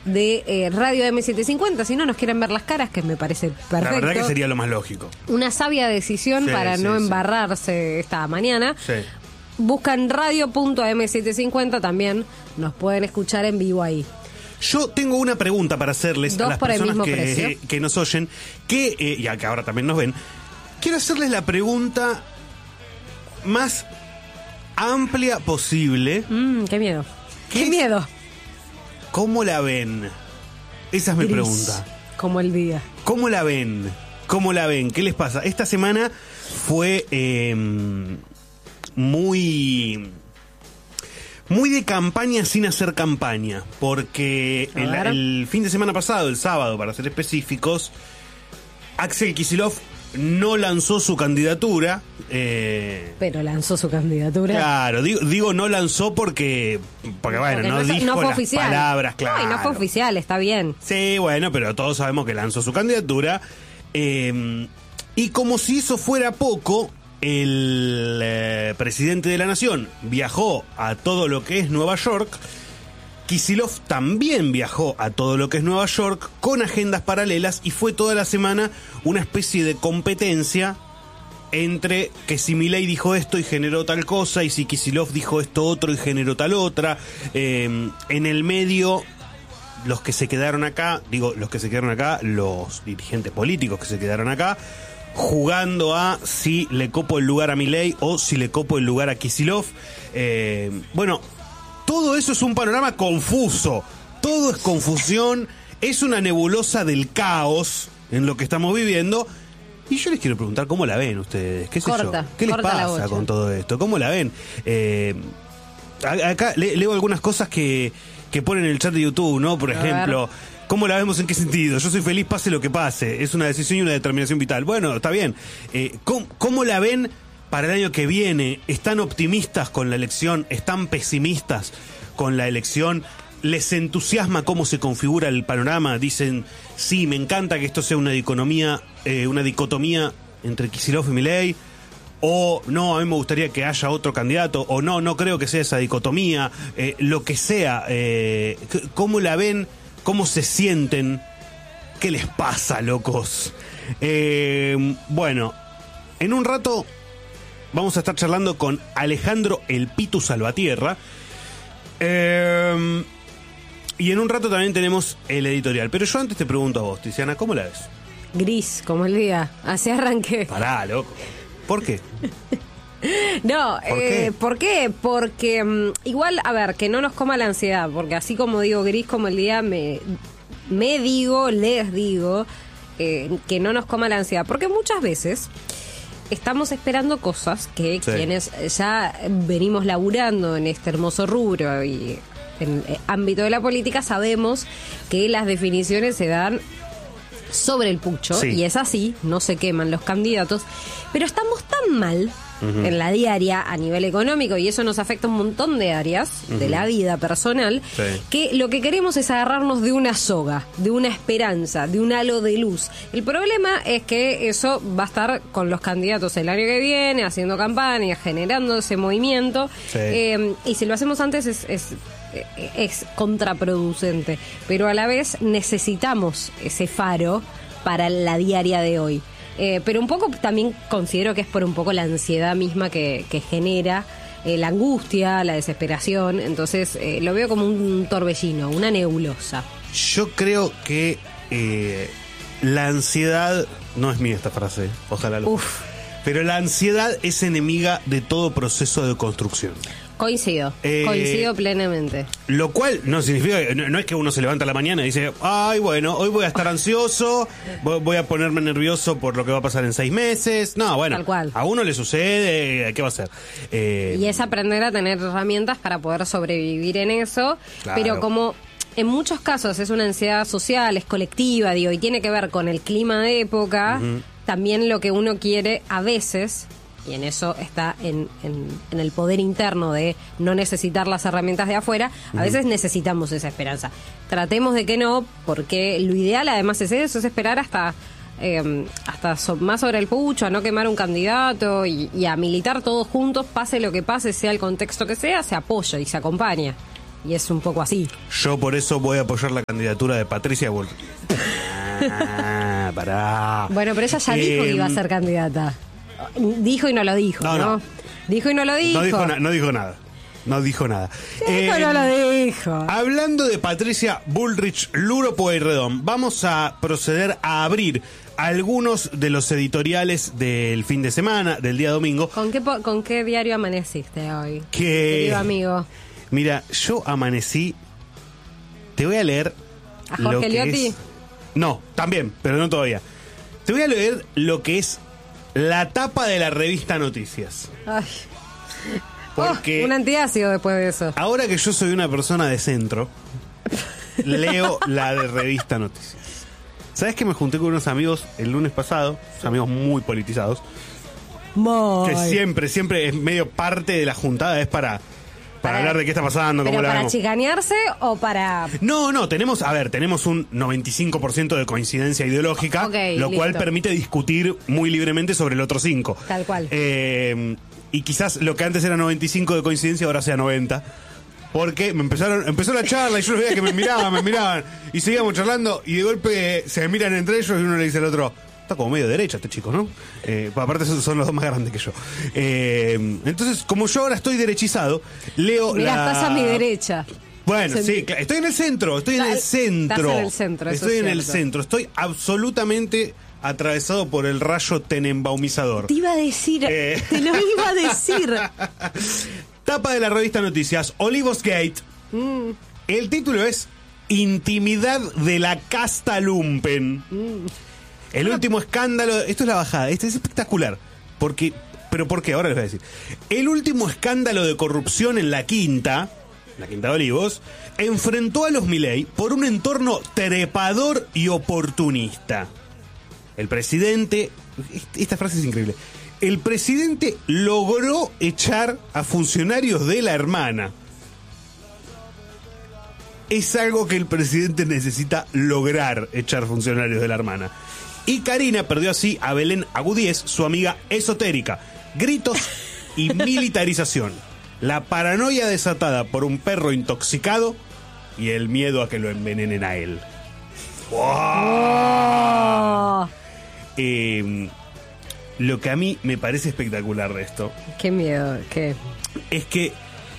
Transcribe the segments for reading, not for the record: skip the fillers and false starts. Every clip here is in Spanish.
de Radio M750. Si no nos quieren ver las caras, que me parece perfecto. La verdad que sería lo más lógico. Una sabia decisión para no embarrarse esta mañana. Sí. Buscan radio.am750, también nos pueden escuchar en vivo ahí. Yo tengo una pregunta para hacerles a las personas que nos oyen, y que ahora también nos ven. Quiero hacerles la pregunta más amplia posible. Qué miedo. Qué miedo. ¿Cómo la ven? Esa es mi pregunta. Como el día. ¿Cómo la ven? ¿Cómo la ven? ¿Qué les pasa? Esta semana fue muy de campaña sin hacer campaña, porque el fin de semana pasado, el sábado para ser específicos, Axel Kicillof no lanzó su candidatura. Pero lanzó su candidatura. Claro, digo no lanzó porque bueno, no dijo no fue las oficial. Palabras, claro. No, y no fue oficial, está bien. Sí, bueno, pero todos sabemos que lanzó su candidatura. Y como si eso fuera poco, el presidente de la Nación viajó a todo lo que es Nueva York. Kicillof también viajó a todo lo que es Nueva York con agendas paralelas y fue toda la semana una especie de competencia entre que si Milei dijo esto y generó tal cosa y si Kicillof dijo esto otro y generó tal otra. En el medio, los que se quedaron acá, los dirigentes políticos que se quedaron acá, jugando a si le copo el lugar a Milei o si le copo el lugar a Kicillof. Bueno, todo eso es un panorama confuso. Todo es confusión. Es una nebulosa del caos en lo que estamos viviendo. Y yo les quiero preguntar cómo la ven ustedes. ¿Qué sé yo? ¿Qué les pasa con todo esto? ¿Cómo la ven? Acá leo algunas cosas que ponen en el chat de YouTube, ¿no? Por ejemplo, ¿cómo la vemos en qué sentido? Yo soy feliz pase lo que pase. Es una decisión y una determinación vital. Bueno, está bien. ¿Cómo la ven para el año que viene? ¿Están optimistas con la elección? ¿Están pesimistas con la elección? ¿Les entusiasma cómo se configura el panorama? Dicen, sí, me encanta que esto sea una dicotomía entre Kicillof y Milei. O no, a mí me gustaría que haya otro candidato. O no creo que sea esa dicotomía. Lo que sea. ¿Cómo la ven? ¿Cómo se sienten? ¿Qué les pasa, locos? Bueno, en un rato vamos a estar charlando con Alejandro El Pitu Salvatierra. Y en un rato también tenemos el editorial. Pero yo antes te pregunto a vos, Tiziana, ¿cómo la ves? Gris, como el día. Así arranqué. Pará, loco. ¿Por qué? No, ¿por qué? Porque igual, a ver, que no nos coma la ansiedad. Porque así como digo gris como el día, les digo que no nos coma la ansiedad. Porque muchas veces estamos esperando cosas que quienes ya venimos laburando en este hermoso rubro y en el ámbito de la política sabemos que las definiciones se dan sobre el pucho, y es así, no se queman los candidatos, pero estamos tan mal en la diaria a nivel económico, y eso nos afecta un montón de áreas de la vida personal, que lo que queremos es agarrarnos de una soga, de una esperanza, de un halo de luz. El problema es que eso va a estar con los candidatos el año que viene, haciendo campaña, generando ese movimiento, y si lo hacemos antes es contraproducente, pero a la vez necesitamos ese faro para la diaria de hoy. Pero un poco también considero que es por un poco la ansiedad misma que genera, la angustia, la desesperación. Entonces lo veo como un torbellino, una nebulosa. Yo creo que la ansiedad, no es mía esta frase, ojalá lo fuera, pero la ansiedad es enemiga de todo proceso de construcción. Coincido plenamente. Lo cual no significa, no es que uno se levanta a la mañana y dice, ay, bueno, hoy voy a estar ansioso, voy a ponerme nervioso por lo que va a pasar en 6 meses. No, bueno, tal cual. A uno le sucede, ¿qué va a hacer? Y es aprender a tener herramientas para poder sobrevivir en eso, claro. Pero como en muchos casos es una ansiedad social, es colectiva, digo, y tiene que ver con el clima de época, también lo que uno quiere a veces... Y en eso está en el poder interno de no necesitar las herramientas de afuera. A veces necesitamos esa esperanza. Tratemos de que no, porque lo ideal además es eso, es esperar hasta más sobre el pucho, a no quemar un candidato y a militar todos juntos, pase lo que pase, sea el contexto que sea, se apoya y se acompaña. Y es un poco así. Yo por eso voy a apoyar la candidatura de Patricia Bullrich. Pará. Bueno, pero ella ya dijo que iba a ser candidata. Dijo y no lo dijo, ¿no? Dijo y no lo dijo. No dijo nada. No dijo nada. No lo dijo. Hablando de Patricia Bullrich, Luro Pueyrredón, vamos a proceder a abrir algunos de los editoriales del fin de semana, del día domingo. ¿Con qué diario amaneciste hoy, querido amigo? Mira, yo amanecí. Te voy a leer. ¿A Jorge Liotti? No, también, pero no todavía. Te voy a leer lo que es la tapa de la revista Noticias. Ay. Porque un antiácido después de eso. Ahora que yo soy una persona de centro, leo la de revista Noticias. ¿Sabes que me junté con unos amigos el lunes pasado? Amigos muy politizados. Que siempre es medio parte de la juntada, es para hablar de qué está pasando, cómo la vemos. ¿Para chicanearse o para...? No, tenemos un 95% de coincidencia ideológica, lo cual permite discutir muy libremente sobre el otro 5. Tal cual. Y quizás lo que antes era 95 de coincidencia ahora sea 90. Porque empezó la charla y yo los veía que me miraban y seguíamos charlando y de golpe se miran entre ellos y uno le dice al otro: está como medio derecha este chico, ¿no? Aparte son los dos más grandes que yo. Entonces, como yo ahora estoy derechizado, leo Mirá, estás a mi derecha. Bueno, sí, estoy en el centro. Estás en el centro, estoy en el centro. Estoy absolutamente atravesado por el rayo tenenbaumizador. Te iba a decir, te lo iba a decir. Tapa de la revista Noticias, Olivos Gate. El título es Intimidad de la casta lumpen. El último escándalo, esto es la bajada, esto es espectacular. ¿Pero por qué? Ahora les voy a decir. El último escándalo de corrupción en la Quinta de Olivos, enfrentó a los Milei por un entorno trepador y oportunista. El presidente, esta frase es increíble, el presidente logró echar a funcionarios de la hermana. Es algo que el presidente necesita lograr, echar funcionarios de la hermana. Y Karina perdió así a Belén Agudíez, su amiga esotérica. Gritos y militarización. La paranoia desatada por un perro intoxicado y el miedo a que lo envenenen a él. ¡Wow! Lo que a mí me parece espectacular de esto. Qué miedo, ¿qué? Es que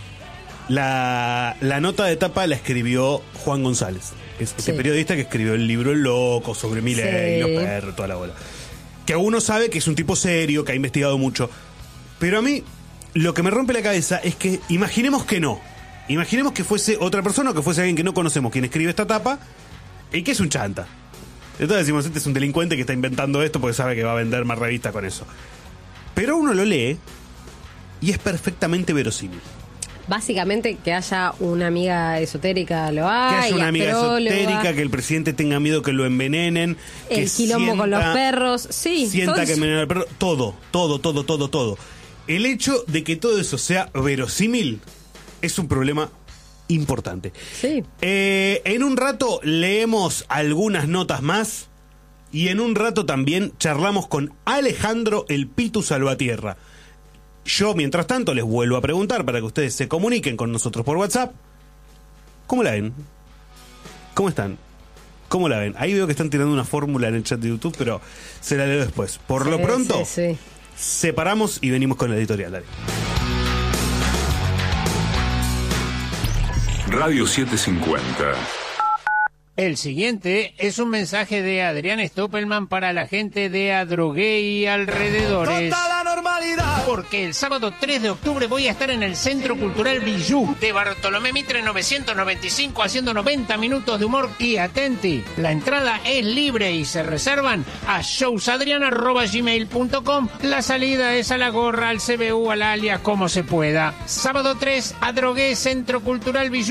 la nota de tapa la escribió Juan González, este periodista que escribió el libro El Loco sobre Milei, los perros, toda la bola. Que uno sabe que es un tipo serio, que ha investigado mucho. Pero a mí, lo que me rompe la cabeza es que imaginemos que no. Imaginemos que fuese otra persona o que fuese alguien que no conocemos quien escribe esta tapa y que es un chanta. Entonces decimos, este es un delincuente que está inventando esto porque sabe que va a vender más revistas con eso. Pero uno lo lee y es perfectamente verosímil. Básicamente que haya una amiga esotérica, lo hay. Que haya una amiga esotérica, que el presidente tenga miedo que lo envenenen. El que quilombo con los perros, sienta que envenenan al perro. Todo. El hecho de que todo eso sea verosímil es un problema importante. Sí. En un rato leemos algunas notas más y en un rato también charlamos con Alejandro el Pitu Salvatierra. Yo, mientras tanto, les vuelvo a preguntar para que ustedes se comuniquen con nosotros por WhatsApp. ¿Cómo la ven? ¿Cómo están? ¿Cómo la ven? Ahí veo que están tirando una fórmula en el chat de YouTube, pero se la leo después. Por lo pronto, separamos y venimos con la editorial. Dale. Radio 750. El siguiente es un mensaje de Adrián Stoppelman para la gente de Adrogué y alrededores. ¡Toda la normalidad! Porque el sábado 3 de octubre voy a estar en el Centro Cultural Villú de Bartolomé Mitre 995 haciendo 90 minutos de humor y atenti. La entrada es libre y se reservan a showsadrian@gmail.com. La salida es a la gorra, al CBU, al alias, como se pueda. Sábado 3, Adrogué, Centro Cultural Villú.